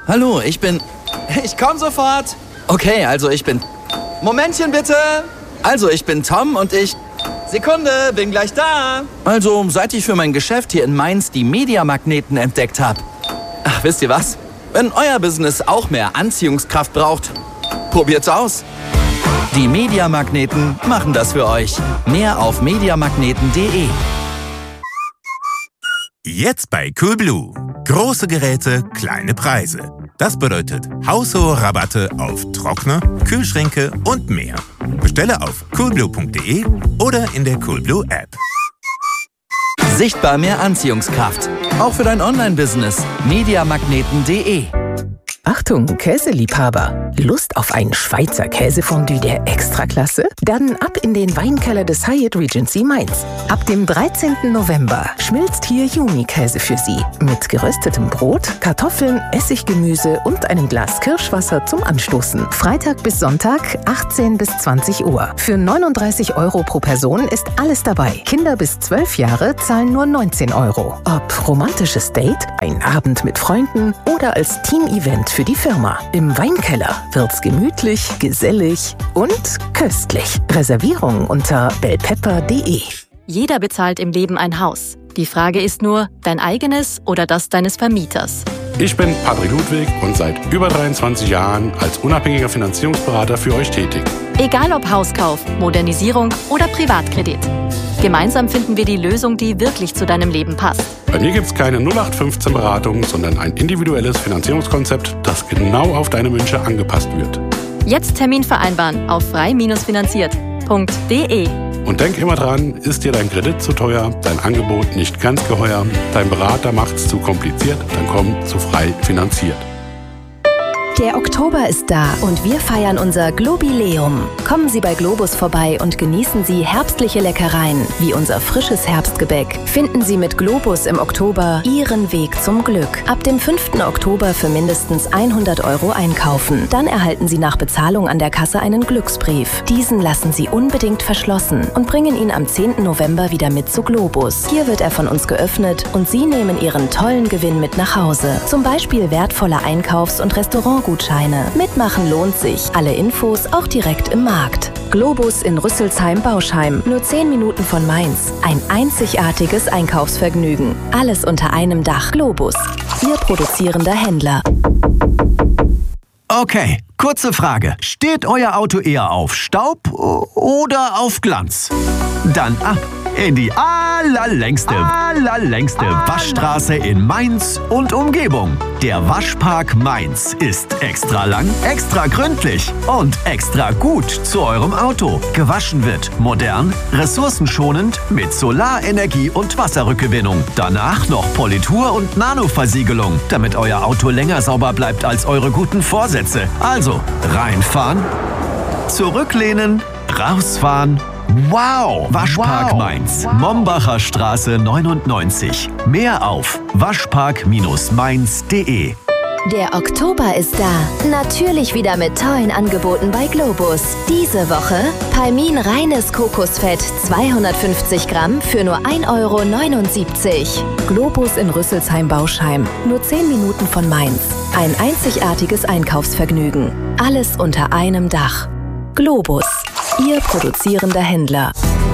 Hallo, ich komm sofort. Okay, also ich bin... Momentchen bitte. Also ich bin Tom und ich... Sekunde, bin gleich da. Also, seit ich für mein Geschäft hier in Mainz die Mediamagneten entdeckt habe. Ach, wisst ihr was? Wenn euer Business auch mehr Anziehungskraft braucht, probiert's aus. Die Mediamagneten machen das für euch. Mehr auf mediamagneten.de. Jetzt bei Coolblue. Große Geräte, kleine Preise. Das bedeutet haushohe Rabatte auf Trockner, Kühlschränke und mehr. Bestelle auf coolblue.de oder in der Coolblue App. Sichtbar mehr Anziehungskraft. Auch für dein Online-Business. mediamagneten.de. Achtung, Käseliebhaber! Lust auf ein Schweizer Käsefondue der Extraklasse? Dann ab in den Weinkeller des Hyatt Regency Mainz. Ab dem 13. November schmilzt hier Yumi-Käse für Sie. Mit geröstetem Brot, Kartoffeln, Essiggemüse und einem Glas Kirschwasser zum Anstoßen. Freitag bis Sonntag, 18 bis 20 Uhr. Für 39 € pro Person ist alles dabei. Kinder bis 12 Jahre zahlen nur 19 €. Ob romantisches Date, ein Abend mit Freunden oder als Team-Event für die Firma. Im Weinkeller wird's gemütlich, gesellig und köstlich. Reservierung unter bellpepper.de. Jeder bezahlt im Leben ein Haus. Die Frage ist nur, dein eigenes oder das deines Vermieters? Ich bin Patrick Ludwig und seit über 23 Jahren als unabhängiger Finanzierungsberater für euch tätig. Egal ob Hauskauf, Modernisierung oder Privatkredit. Gemeinsam finden wir die Lösung, die wirklich zu deinem Leben passt. Bei mir gibt es keine 0815-Beratung, sondern ein individuelles Finanzierungskonzept, das genau auf deine Wünsche angepasst wird. Jetzt Termin vereinbaren auf frei-finanziert.de. Und denk immer dran, ist dir dein Kredit zu teuer, dein Angebot nicht ganz geheuer, dein Berater macht's zu kompliziert, dann komm zu Frei Finanziert. Der Oktober ist da und wir feiern unser Globileum. Kommen Sie bei Globus vorbei und genießen Sie herbstliche Leckereien, wie unser frisches Herbstgebäck. Finden Sie mit Globus im Oktober Ihren Weg zum Glück. Ab dem 5. Oktober für mindestens 100 € einkaufen. Dann erhalten Sie nach Bezahlung an der Kasse einen Glücksbrief. Diesen lassen Sie unbedingt verschlossen und bringen ihn am 10. November wieder mit zu Globus. Hier wird er von uns geöffnet und Sie nehmen Ihren tollen Gewinn mit nach Hause. Zum Beispiel wertvolle Einkaufs- und Restaurantgutscheine. Mitmachen lohnt sich. Alle Infos auch direkt im Markt. Globus in Rüsselsheim-Bauschheim. Nur 10 Minuten von Mainz. Ein einzigartiges Einkaufsvergnügen. Alles unter einem Dach. Globus. Ihr produzierender Händler. Okay, kurze Frage. Steht euer Auto eher auf Staub oder auf Glanz? Dann ab in die allerlängste Waschstraße in Mainz und Umgebung. Der Waschpark Mainz ist extra lang, extra gründlich und extra gut zu eurem Auto. Gewaschen wird modern, ressourcenschonend mit Solarenergie und Wasserrückgewinnung. Danach noch Politur und Nanoversiegelung, damit euer Auto länger sauber bleibt als eure guten Vorsätze. Also reinfahren, zurücklehnen, rausfahren. Wow! Waschpark Mainz. Mombacher Straße 99. Mehr auf waschpark-mainz.de. Der Oktober ist da. Natürlich wieder mit tollen Angeboten bei Globus. Diese Woche Palmin reines Kokosfett 250 Gramm für nur 1,79 €. Globus in Rüsselsheim-Bauschheim. Nur 10 Minuten von Mainz. Ein einzigartiges Einkaufsvergnügen. Alles unter einem Dach. Globus. Ihr produzierender Händler.